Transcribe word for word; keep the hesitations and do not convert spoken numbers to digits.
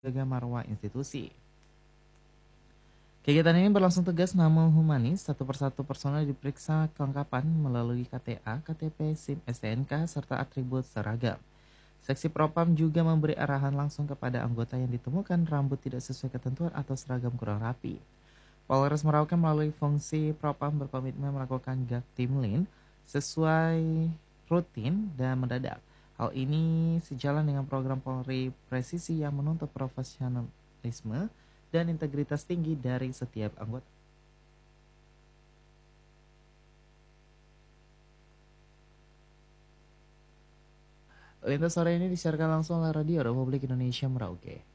menjaga marwah institusi. Kegiatan ini berlangsung tegas namun humanis, satu persatu personel diperiksa kelengkapan melalui K T A, K T P, SIM, S T N K, serta atribut seragam. Seksi Propam juga memberi arahan langsung kepada anggota yang ditemukan rambut tidak sesuai ketentuan atau seragam kurang rapi. Polres Merauke melalui fungsi Propam berkomitmen melakukan Gaktimlin sesuai rutin dan mendadak. Hal ini sejalan dengan program Polri Presisi yang menuntut profesionalisme dan integritas tinggi dari setiap anggota. Lintas sore ini disiarkan langsung oleh Radio Republik Indonesia Merauke.